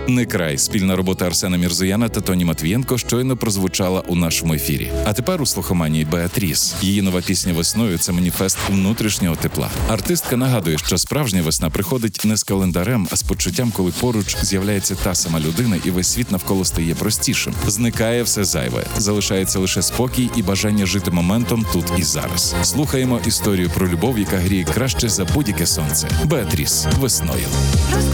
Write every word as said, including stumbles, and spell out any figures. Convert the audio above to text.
Не край. Спільна робота Арсена Мірзояна та Тоні Матвієнко щойно прозвучала у нашому ефірі. А тепер у слухоманії Беатріс. Її нова пісня «Весною» – це маніфест внутрішнього тепла. Артистка нагадує, що справжня весна приходить не з календарем, а з почуттям, коли поруч з'являється та сама людина і весь світ навколо стає простішим. Зникає все зайве. Залишається лише спокій і бажання жити моментом тут і зараз. Слухаємо історію про любов, яка гріє краще за будь-яке сонце. Беатріс. «Весною».